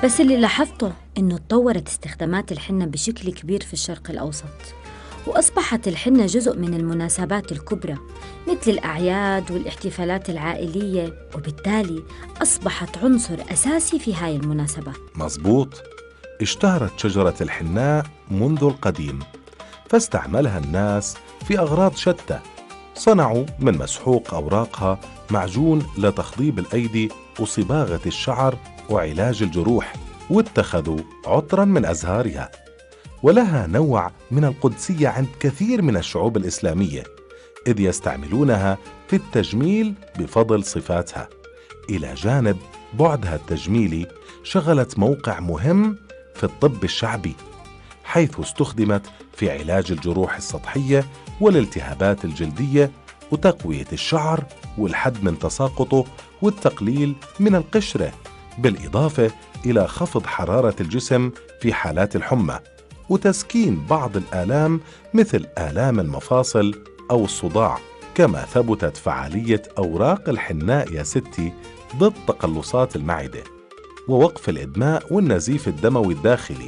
بس اللي لاحظته إنه تطورت استخدامات الحنة بشكل كبير في الشرق الأوسط، وأصبحت الحنة جزء من المناسبات الكبرى مثل الأعياد والاحتفالات العائلية، وبالتالي أصبحت عنصر أساسي في هاي المناسبات. مظبوط. اشتهرت شجرة الحناء منذ القديم، فاستعملها الناس في أغراض شتى. صنعوا من مسحوق أوراقها معجون لتخضيب الأيدي وصباغة الشعر وعلاج الجروح، واتخذوا عطراً من أزهارها. ولها نوع من القدسية عند كثير من الشعوب الإسلامية، إذ يستعملونها في التجميل بفضل صفاتها. إلى جانب بعدها التجميلي، شغلت موقع مهم في الطب الشعبي، حيث استخدمت في علاج الجروح السطحية والالتهابات الجلدية وتقوية الشعر والحد من تساقطه والتقليل من القشرة، بالإضافة إلى خفض حرارة الجسم في حالات الحمى وتسكين بعض الآلام مثل آلام المفاصل أو الصداع. كما ثبتت فعالية أوراق الحناء يا ستي ضد تقلصات المعدة ووقف الإدماء والنزيف الدموي الداخلي،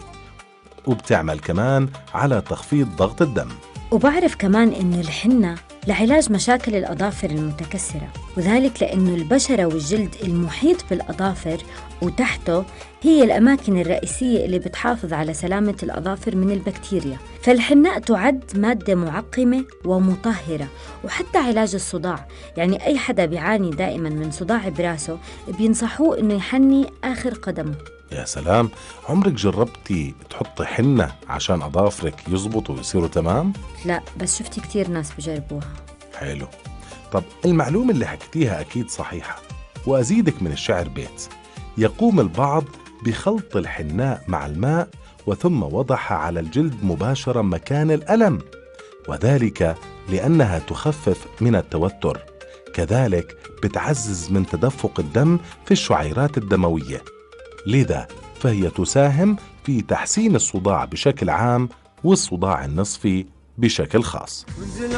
وبتعمل كمان على تخفيض ضغط الدم. وبعرف كمان إنه الحنة لعلاج مشاكل الأظافر المتكسرة، وذلك لأنه البشرة والجلد المحيط بالأظافر وتحته هي الأماكن الرئيسية اللي بتحافظ على سلامة الأظافر من البكتيريا. فالحناء تعد مادة معقمة ومطهرة، وحتى علاج الصداع. يعني أي حدا بيعاني دائما من صداع براسه بينصحوه إنه يحني آخر قدمه. يا سلام، عمرك جربتي تحطي حنة عشان أظافرك يزبطوا ويصيروا تمام؟ لا، بس شفتي كتير ناس بجربوها. حلو. طب المعلومة اللي حكيتيها أكيد صحيحة، وأزيدك من الشعر بيت. يقوم البعض بخلط الحناء مع الماء وثم وضعها على الجلد مباشرة مكان الألم، وذلك لأنها تخفف من التوتر، كذلك بتعزز من تدفق الدم في الشعيرات الدموية، لذا فهي تساهم في تحسين الصداع بشكل عام والصداع النصفي بشكل خاص.